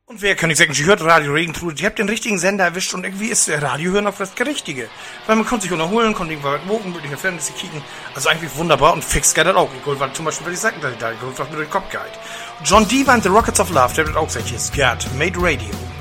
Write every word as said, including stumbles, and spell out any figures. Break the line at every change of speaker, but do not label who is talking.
Und wer kann ich sagen, ich hört Radio Regentrude, ich hab den richtigen Sender erwischt und irgendwie ist der Radio hören auch das Richtige. Weil man konnte sich unterholen, konnte irgendwo was wogen, wirklich auf Fernsehen kicken. Also eigentlich wunderbar und fix geht das auch. Ich wollte zum Beispiel, weil ich sagte, da ich was mit dem Kopf gehalten. John D. war in The Rockets of Love, der hat auch gesagt, hier, Skat, made radio.